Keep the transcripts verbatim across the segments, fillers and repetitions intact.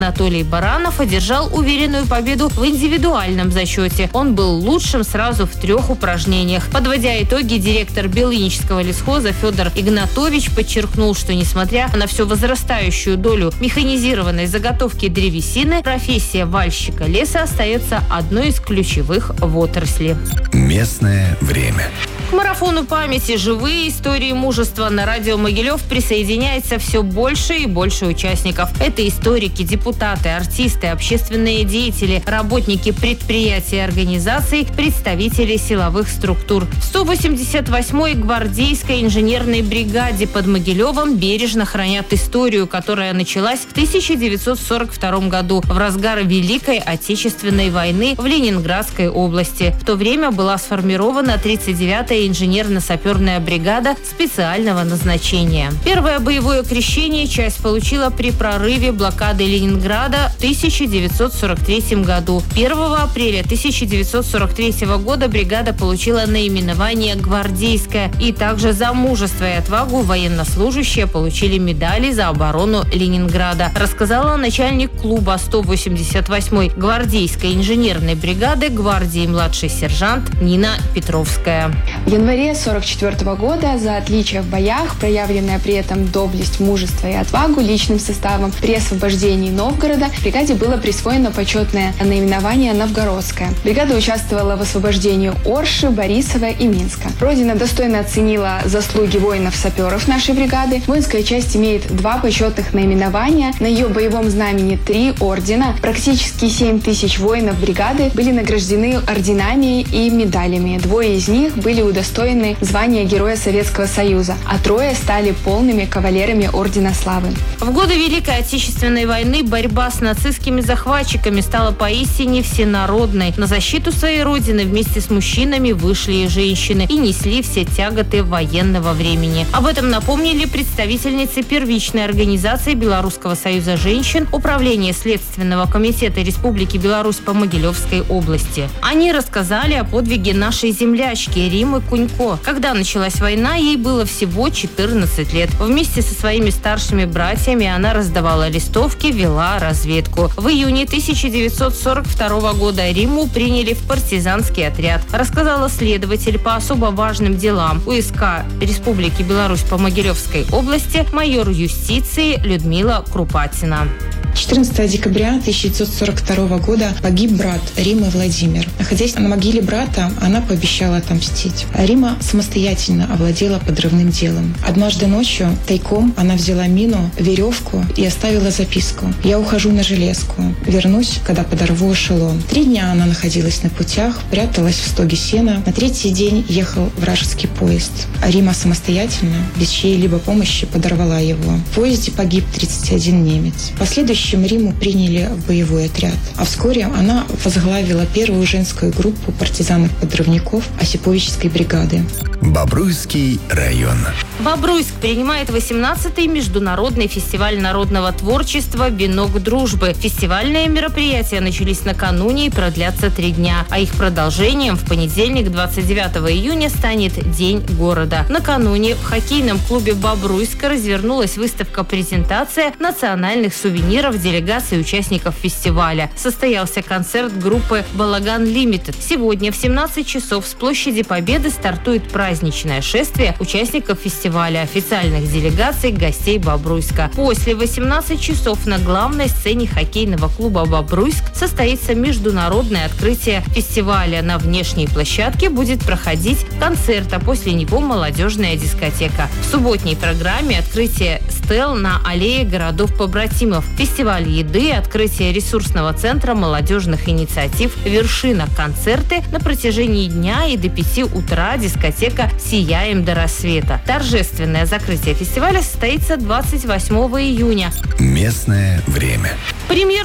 Анатолий Баранов одержал уверенную победу в индивидуальном зачете. Он был лучшим сразу в трех упражнениях. Подводя итоги, директор Белынического лесхоза Федор Игнатович подчеркнул, что несмотря на все возрастающую долю механизированной заготовки древесины, профессия вальщика леса остается одной из ключевых в отрасли. Местное время. К марафону памяти «Живые истории мужества» на радио Могилев присоединяется все больше и больше участников. Это историки, депутаты, артисты, общественные деятели, работники предприятий и организаций, представители силовых структур. В сто восемьдесят восьмой гвардейской инженерной бригаде под Могилевом бережно хранят историю, которая началась в тысяча девятьсот сорок втором году, в разгар Великой Отечественной войны в Ленинградской области. В то время была сформирована тридцать девятая инженерно-саперная бригада специального назначения. Первое боевое крещение часть получила при прорыве блокады Ленинграда в тысяча девятьсот сорок третьем году. первого апреля тысяча девятьсот сорок третьего года бригада получила наименование «Гвардейская». И также за мужество и отвагу военнослужащие получили медали за оборону Ленинграда, рассказала начальник клуба сто восемьдесят восьмой гвардейской инженерной бригады гвардии младший сержант Нина Петровская. В январе сорок четвёртого года за отличие в боях, проявленная при этом доблесть, мужество и отвагу личным составом при освобождении Новгорода, бригаде было присвоено почетное наименование «Новгородская». Бригада участвовала в освобождении Орши, Борисова и Минска. Родина достойно оценила заслуги воинов-саперов нашей бригады. Воинская часть имеет два почетных наименования. На ее боевом знамени три ордена. Практически семь тысяч воинов бригады были награждены орденами и медалями. Двое из них были удостоены удостоены звания Героя Советского Союза, а трое стали полными кавалерами Ордена Славы. В годы Великой Отечественной войны борьба с нацистскими захватчиками стала поистине всенародной. На защиту своей родины вместе с мужчинами вышли и женщины и несли все тяготы военного времени. Об этом напомнили представительницы первичной организации Белорусского союза женщин Управления Следственного комитета Республики Беларусь по Могилевской области. Они рассказали о подвиге нашей землячки Римы Кунько. Когда началась война, ей было всего четырнадцать лет. Вместе со своими старшими братьями она раздавала листовки, вела разведку. В июне тысяча девятьсот сорок второго года Риму приняли в партизанский отряд, рассказала следователь по особо важным делам УСК Республики Беларусь по Могилевской области майор юстиции Людмила Крупатина. четырнадцатого декабря тысяча девятьсот сорок второго года погиб брат Римы Владимир. Находясь на могиле брата, она пообещала отомстить. Рима самостоятельно овладела подрывным делом. Однажды ночью тайком она взяла мину, веревку и оставила записку: «Я ухожу на железку. Вернусь, когда подорву эшелон». Три дня она находилась на путях, пряталась в стоге сена. На третий день ехал вражеский поезд. А Рима самостоятельно, без чьей-либо помощи, подорвала его. В поезде погиб тридцать один немец. Последующим Риму приняли в боевой отряд. А вскоре она возглавила первую женскую группу партизанов-подрывников Осиповической бригады. Бобруйский район. Бобруйск принимает восемнадцатый международный фестиваль народного творчества «Венок дружбы». Фестивальные мероприятия начались накануне и продлятся три дня, а их продолжением в понедельник, двадцать девятого июня, станет День города. Накануне в хоккейном клубе Бобруйска развернулась выставка-презентация национальных сувениров делегаций и участников фестиваля. Состоялся концерт группы «Балаган Лимитед». Сегодня в семнадцать часов с площади Победы стартует праздничное шествие участников фестиваля, официальных делегаций, гостей Бобруйска. После восемнадцати часов на главной сцене хоккейного клуба «Бобруйск» состоится международное открытие фестиваля. На внешней площадке будет проходить концерт, а после него молодежная дискотека. В субботней программе открытие стел на аллее городов-побратимов, фестиваль еды, открытие ресурсного центра молодежных инициатив «Вершина», концерты на протяжении дня и до пяти утра, дискотека «Сияем до рассвета». Торжественное закрытие фестиваля состоится двадцать восьмого июня. Местное время. Премьеру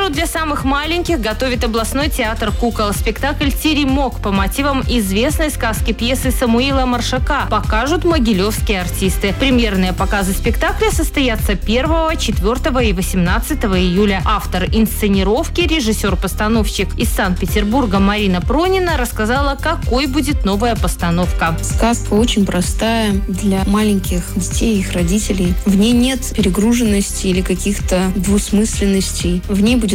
примеру, для самых маленьких готовит областной театр кукол. Спектакль «Теремок» по мотивам известной сказки пьесы Самуила Маршака покажут могилевские артисты. Премьерные показы спектакля состоятся первого, четвёртого и восемнадцатого июля. Автор инсценировки, режиссер-постановщик из Санкт-Петербурга Марина Пронина рассказала, какой будет новая постановка. Сказка очень простая для маленьких детей и их родителей. В ней нет перегруженности или каких-то двусмысленностей. В ней будет